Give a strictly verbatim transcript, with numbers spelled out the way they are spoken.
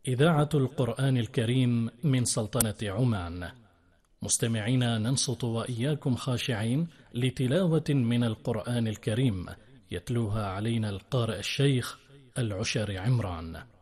إذاعة القرآن الكريم من سلطنة عمان. مستمعينا، ننصت وإياكم خاشعين لتلاوة من القرآن الكريم يتلوها علينا القارئ الشيخ العشر عمران.